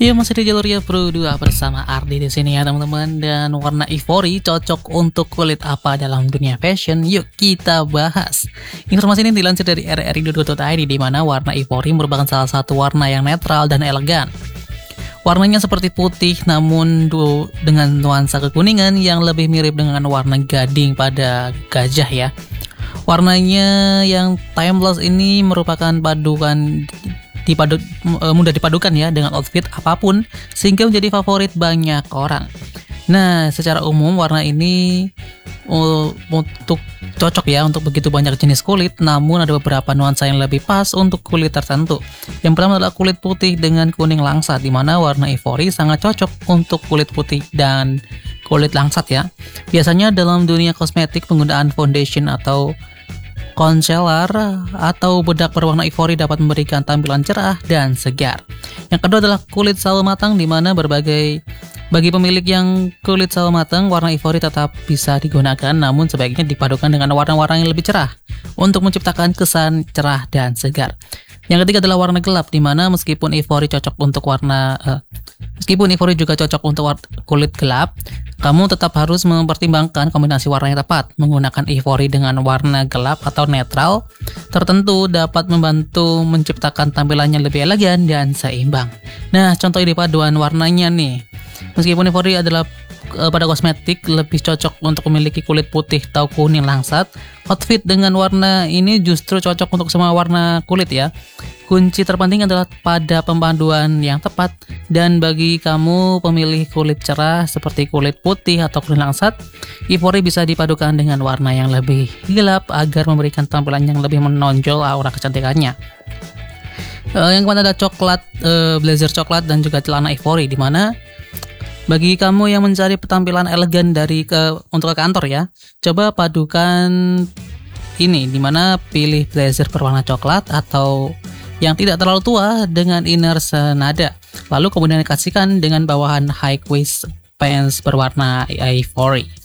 Ya masih di jalur ya Pro 2 bersama Ardi di sini ya teman-teman, dan warna ivory cocok untuk kulit apa dalam dunia fashion? Yuk kita bahas. Informasi ini dilansir dari rri.co.id di mana warna ivory merupakan salah satu warna yang netral dan elegan. Warnanya seperti putih namun dengan nuansa kekuningan yang lebih mirip dengan warna gading pada gajah ya. Warnanya yang timeless ini merupakan mudah dipadukan ya dengan outfit apapun sehingga menjadi favorit banyak orang. Nah, secara umum warna ini untuk cocok ya untuk begitu banyak jenis kulit, namun ada beberapa nuansa yang lebih pas untuk kulit tertentu. Yang pertama adalah kulit putih dengan kuning langsat, di mana warna ivory sangat cocok untuk kulit putih dan kulit langsat ya. Biasanya dalam dunia kosmetik penggunaan foundation atau concealer atau bedak berwarna ivory dapat memberikan tampilan cerah dan segar. Yang kedua adalah kulit sawo matang, di mana bagi pemilik yang kulit sawo matang, warna ivory tetap bisa digunakan, namun sebaiknya dipadukan dengan warna-warna yang lebih cerah untuk menciptakan kesan cerah dan segar. Yang ketiga adalah warna gelap, di mana meskipun ivory juga cocok untuk kulit gelap, kamu tetap harus mempertimbangkan kombinasi warna yang tepat. Menggunakan ivory dengan warna gelap atau netral tertentu dapat membantu menciptakan tampilannya lebih elegan dan seimbang. Nah, contoh ide paduan warnanya nih. Meskipun ivory adalah pada kosmetik lebih cocok untuk memiliki kulit putih atau kuning langsat, outfit dengan warna ini justru cocok untuk semua warna kulit ya. Kunci terpenting adalah pada pemaduan yang tepat, dan bagi kamu pemilih kulit cerah seperti kulit putih atau kuning langsat, ivory bisa dipadukan dengan warna yang lebih gelap agar memberikan tampilan yang lebih menonjol aura kecantikannya. Yang keempat ada coklat, blazer coklat dan juga celana ivory, di mana bagi kamu yang mencari tampilan elegan untuk ke kantor ya, coba padukan ini, dimana pilih blazer berwarna coklat atau yang tidak terlalu tua dengan inner senada, lalu kemudian dikasihkan dengan bawahan high waist pants berwarna ivory.